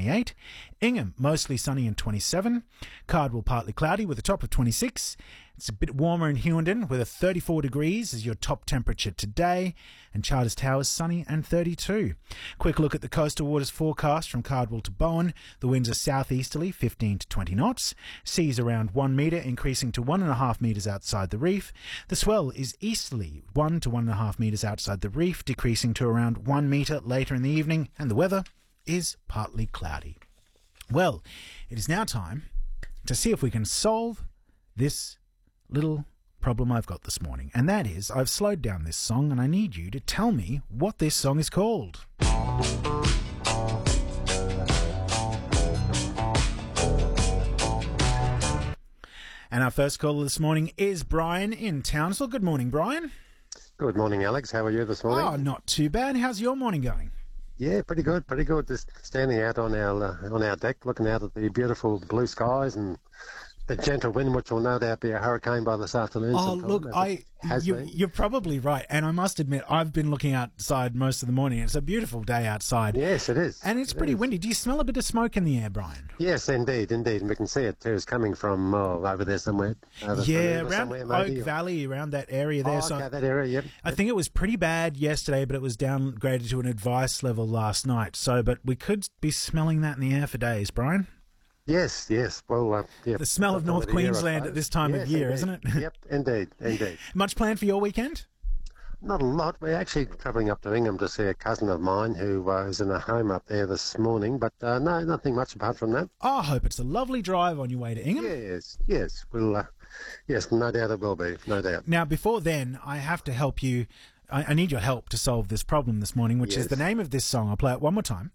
28. Ingham, mostly sunny and 27. Cardwell, partly cloudy with a top of 26. It's a bit warmer in Hughenden with a 34 degrees as your top temperature today. And Charters Towers, sunny and 32. Quick look at the coastal waters forecast from Cardwell to Bowen. The winds are southeasterly, 15 to 20 knots. Seas around 1 metre, increasing to 1.5 metres outside the reef. The swell is easterly, 1 to 1.5 metres outside the reef, decreasing to around 1 metre later in the evening. And the weather is partly cloudy. Well, it is now time to see if we can solve this little problem I've got this morning. And that is, I've slowed down this song and I need you to tell me what this song is called. And our first caller this morning is Brian in Townsville. Good morning, Brian. Good morning, Alex. How are you this morning? Oh, not too bad. How's your morning going? Yeah, pretty good, pretty good. Just standing out on our deck, looking out at the beautiful blue skies and the gentle wind, which will no doubt be a hurricane by this afternoon. Oh, look, you're probably right. And I must admit, I've been looking outside most of the morning. It's a beautiful day outside. Yes, it is. And it's pretty windy. Do you smell a bit of smoke in the air, Brian? Yes, indeed. And we can see it too. It's coming from over there somewhere. Around Oak Valley, around that area there. Oh, okay, that area, yep. I think it was pretty bad yesterday, but it was downgraded to an advice level last night. But we could be smelling that in the air for days, Brian. Yes. Well, yeah. The smell of North Queensland at this time of year, indeed. isn't it? Yep, indeed. Much planned for your weekend? Not a lot. We're actually travelling up to Ingham to see a cousin of mine who is in a home up there this morning. But no, nothing much apart from that. Oh, I hope it's a lovely drive on your way to Ingham. Yes. Well, yes, no doubt it will be. No doubt. Now, before then, I have to help you. I need your help to solve this problem this morning, which is the name of this song. I'll play it one more time.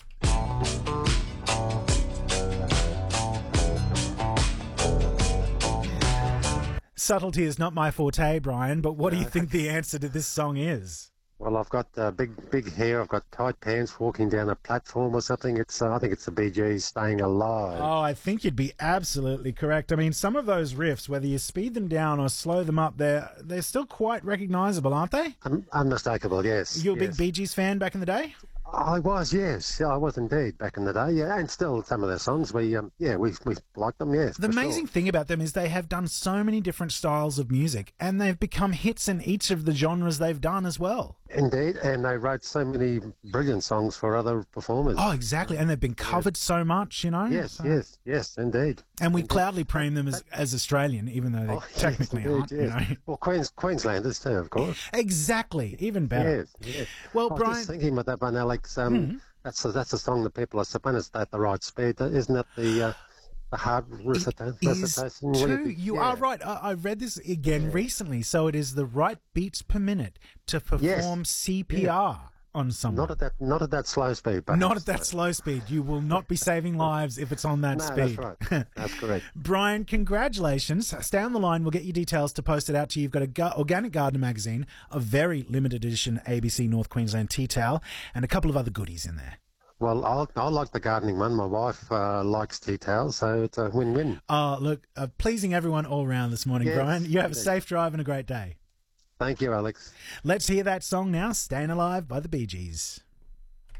Subtlety is not my forte, Brian, but what do you think the answer to this song is? Well, I've got big hair. I've got tight pants, walking down a platform or something. I think it's the Bee Gees, Staying Alive. Oh, I think you'd be absolutely correct. I mean, some of those riffs, whether you speed them down or slow them up, they're still quite recognisable, aren't they? Unmistakable, yes. You a big Bee Gees fan back in the day? I was, yes. I was indeed back in the day, yeah. And still some of their songs, we like them, yes. The amazing thing about them is they have done so many different styles of music and they've become hits in each of the genres they've done as well. Indeed, and they wrote so many brilliant songs for other performers. Oh, exactly, and they've been covered so much, you know? Yes, indeed. And we proudly claim them as Australian, even though they technically aren't, you know? Well, Queenslanders too, of course. Exactly, even better. Yes. Well, I was Brian... just thinking about that one, Alex. That's a song that people are supposed to at the right speed. Isn't that the hard recitation? You are right. I read this again recently. So it is the right beats per minute to perform CPR on someone. Not at that slow speed. Not at that slow speed. You will not be saving lives if it's on that speed. That's right. That's correct. Brian, congratulations. Stay on the line. We'll get your details to post it out to you. You've got a Organic Gardener magazine, a very limited edition ABC North Queensland tea towel, and a couple of other goodies in there. Well, I like the gardening one. My wife likes tea towels, so it's a win-win. Oh, look, pleasing everyone all around this morning, Brian. You have a safe drive and a great day. Thank you, Alex. Let's hear that song now, Staying Alive by the Bee Gees.